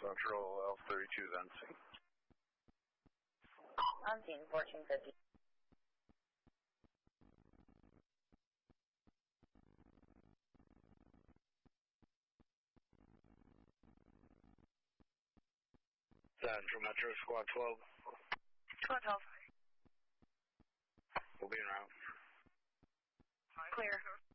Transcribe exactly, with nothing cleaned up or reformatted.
Central L thirty-two then scene. On scene, fourteen fifty. Central Metro Squad twelve. Squad twelve. We'll be en route. Clear.